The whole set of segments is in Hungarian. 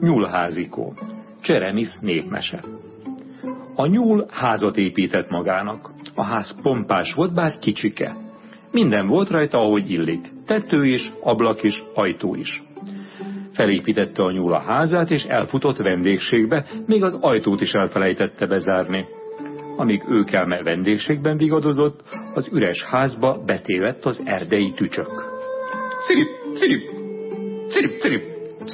Nyúlházikó. Cseremisz népmese. A nyúl házat épített magának. A ház pompás volt, bár kicsike. Minden volt rajta, ahogy illik. Tető is, ablak is, ajtó is. Felépítette a nyúl a házát, és elfutott vendégségbe, még az ajtót is elfelejtette bezárni. Amíg őkelme vendégségben vigadozott, az üres házba betévedt az erdei tücsök. Cirip, cirip, cirip, cirip,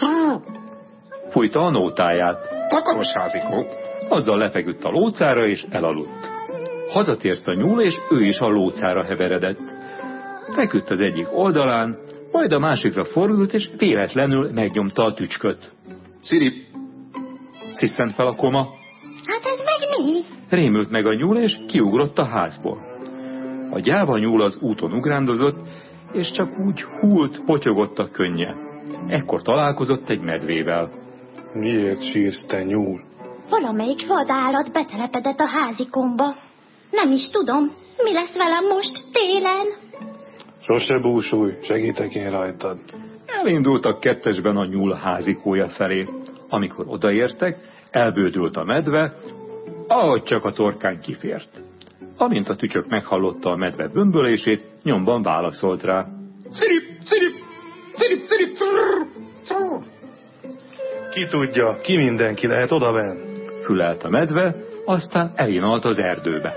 fújta a nótáját. Takaros házikó. Azzal lefeküdt a lócára, és elaludt. Hazatért a nyúl, és ő is a lócára heveredett. Feküdt az egyik oldalán, majd a másikra fordult, és véletlenül megnyomta a tücsköt. Cirip. Szisztent fel a koma. Hát ez meg mi? Rémült meg a nyúl, és kiugrott a házból. A gyáva nyúl az úton ugrándozott, és csak úgy hult, potyogott a könnye. Ekkor találkozott egy medvével. Miért sírsz, te nyúl? Valamelyik vadállat betelepedett a házikomba. Nem is tudom, mi lesz velem most télen. Sose búsulj, segítek én rajtad. Elindultak kettesben a nyúl házikója felé. Amikor odaértek, elbődült a medve, ahogy csak a torkán kifért. Amint a tücsök meghallotta a medve bömbölését, nyomban válaszolt rá. Cirip, cirip, cirip, cirip, cirr, cirr. Ki tudja, ki mindenki lehet odavenn? Fülelt a medve, aztán elinalt az erdőbe.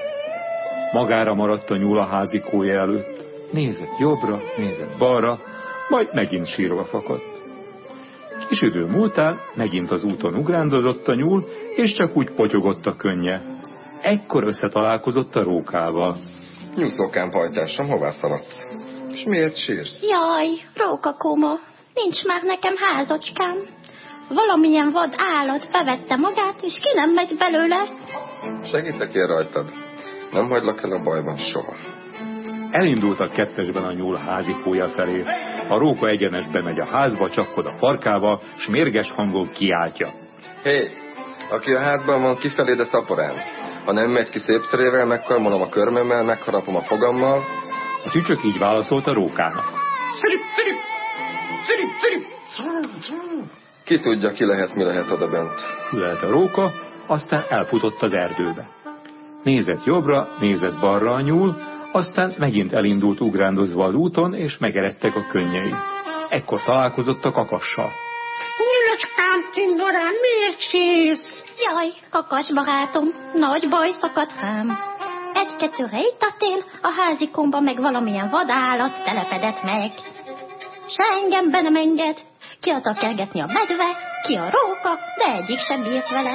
Magára maradt a nyúl a házikója előtt. Nézett jobbra, nézett balra, majd megint sírva fakadt. Kis idő múltán megint az úton ugrándozott a nyúl, és csak úgy potyogott a könnye. Ekkor összetalálkozott a rókával. Nyúszókám, pajtásom, hová szaladsz? És miért sírsz? Jaj, rókakoma, nincs már nekem házacskám. Valamilyen vad állat bevette magát, és ki nem megy belőle. Segítek én rajtad. Nem hagylak el a bajban soha. Elindultak kettesben a nyúl házikója felé. A róka egyenesbe megy a házba, csapkod a farkával, s mérges hangon kiáltja. Hé, aki a házban van, kifelé, de szaporán. Ha nem megy ki szépszerével, megkarmolom a körmömmel, megharapom a fogammal. A tücsök így válaszolt a rókának. Cirip, cirip, cirip, cirip. Ki tudja, ki lehet, mi lehet oda bent. Fülelt a róka, aztán elfutott az erdőbe. Nézett jobbra, nézett balra a nyúl, aztán megint elindult ugrándozva az úton, és megeredtek a könnyei. Ekkor találkozott a kakassal. Nyulacskám, cimborám, miért sírsz? Jaj, kakas barátom, nagy baj szakadt rám. Egy-kettőre itt a tél, a házikomba meg valamilyen vadállat telepedett meg. Se engem be nem enged, ki akar kergetni a medve, ki a róka, de egyik sem bírt vele.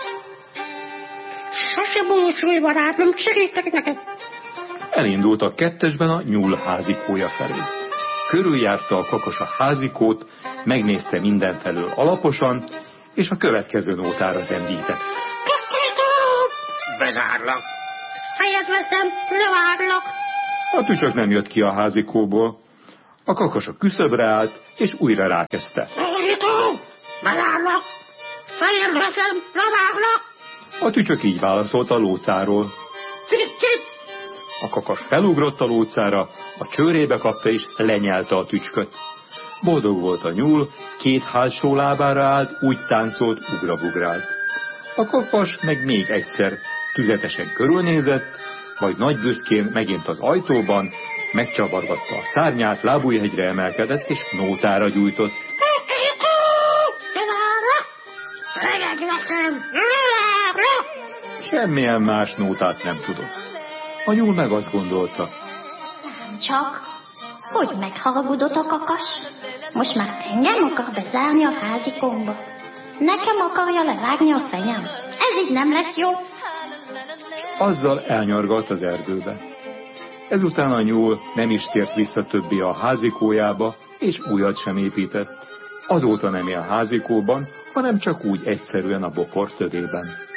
Sose búsulj, barátom, segítek neked. Elindultak kettesben a nyúl házikója felé. Körüljárta a kakas a házikót, megnézte mindenfelől alaposan, és a következő nótára zendített. Bezárlak. Fejed veszem, levárlak. A tücsök nem jött ki a házikóból. A kakas a küszöbre állt, és újra rákezdte. Bezárlak. Fejed veszem, levárlak. A tücsök így válaszolt a lócáról. Cirip, cirip. A kakas felugrott a lócára, a csőrébe kapta és lenyelte a tücsköt. Boldog volt a nyúl, két hátsó lábára állt, úgy táncolt, ugrabugrált. A kakas meg még egyszer tüzetesen körülnézett, majd nagy büszkén megint az ajtóban, megcsavargatta a szárnyát, lábújhegyre emelkedett és nótára gyújtott. Semmilyen más nótát nem tudott. A nyúl meg azt gondolta. Csak, hogy megharagudott a kakas? Most már engem akar bezárni a házikomba. Nekem akarja levágni a fejem. Ez így nem lesz jó. Azzal elnyargalt az erdőbe. Ezután a nyúl nem is tért vissza többé a házikójába, és újat sem épített. Azóta nem él házikóban, hanem csak úgy egyszerűen a bokor tövében.